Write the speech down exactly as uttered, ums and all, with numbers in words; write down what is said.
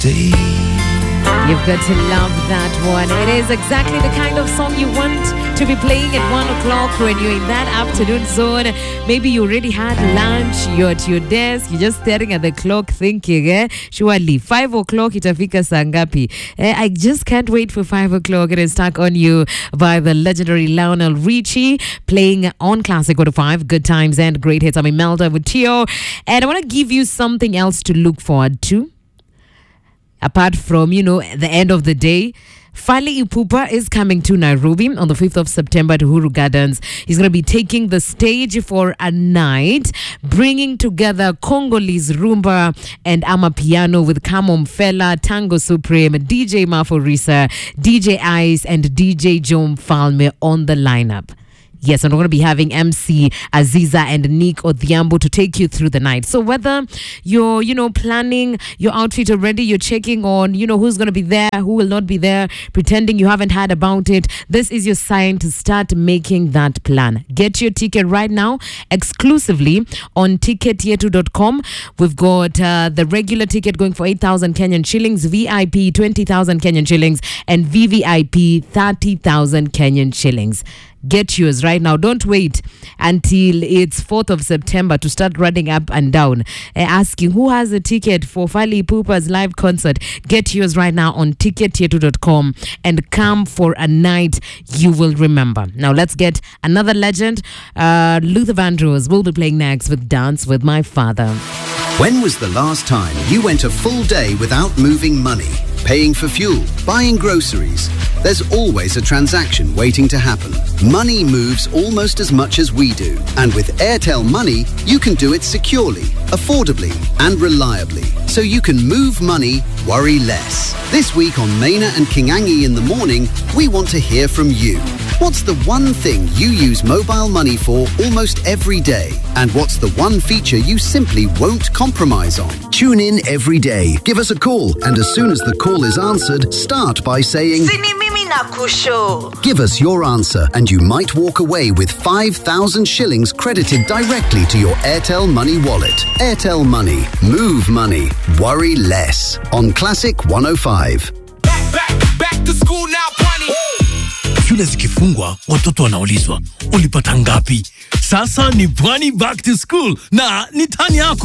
You've got to love that one. It is exactly the kind of song you want to be playing at one o'clock when you're in that afternoon zone. Maybe you already had lunch, you're at your desk, you're just staring at the clock thinking, eh, surely five o'clock itafika saa ngapi? Eh, I just can't wait for five o'clock. It is Stuck on You by the legendary Lionel Richie, playing on Classic one oh five, Good Times and Great Hits. I'm Imelda with Tio, and I want to give you something else to look forward to. Apart from, you know, the end of the day, Fally Ipupa is coming to Nairobi on the fifth of September to Uhuru Gardens. He's going to be taking the stage for a night, bringing together Congolese rumba and amapiano with Kamo Mfela, Tango Supreme, D J Maforisa, D J Ice, and D J Jom Falme on the lineup. Yes, and we're going to be having M C Aziza and Nick Odhiambo to take you through the night. So whether you're, you know, planning your outfit already, you're checking on, you know, who's going to be there, who will not be there, pretending you haven't heard about it, this is your sign to start making that plan. Get your ticket right now, exclusively on ticket yetu dot com. We've got uh, the regular ticket going for eight thousand Kenyan shillings, V I P twenty thousand Kenyan shillings, and V V I P thirty thousand Kenyan shillings. Get yours right now. Don't wait until it's fourth of September to start running up and down, uh, asking who has a ticket for Fally Ipupa's live concert. Get yours right now on ticket yetu dot com and come for a night you will remember. Now let's get another legend. Uh, Luther Vandross will be playing next with Dance with My Father. When was the last time you went a full day without moving money, paying for fuel, buying groceries? There's always a transaction waiting to happen. Money moves almost as much as we do. And with Airtel Money, you can do it securely, affordably, and reliably. So you can move money, worry less. This week on Maina and Kingangi in the Morning, we want to hear from you. What's the one thing you use mobile money for almost every day? And what's the one feature you simply won't compromise on? Tune in every day. Give us a call. And as soon as the call is answered, start by saying, Sini mimi na kusho. Give us your answer and you might walk away with five thousand shillings credited directly to your Airtel Money wallet. Airtel Money. Move money. Worry less. On Classic one oh five. Back, back, back to school now, Pwani. Shule zikifungwa, watoto wanaulizwa, ulipata ngapi? Sasa ni Pwani back to school na ni tani yako.